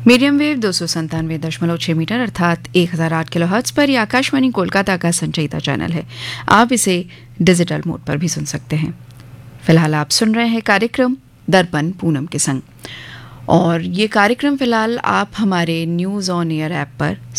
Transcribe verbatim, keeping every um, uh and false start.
Medium wave दो सौ संतानवे दशमलव छः मीटर अर्थात एक हज़ार आठ किलो हर्ट्ज पर यह आकाशवाणी कोलकाता का संचयिता चैनल है। आप इसे डिजिटल मोड पर भी सुन सकते हैं। फिलहाल आप सुन रहे हैं कार्यक्रम दर्पण पूनम के संग, और ये कार्यक्रम फिलहाल आप हमारे न्यूज़ ऑन एयर ऐप पर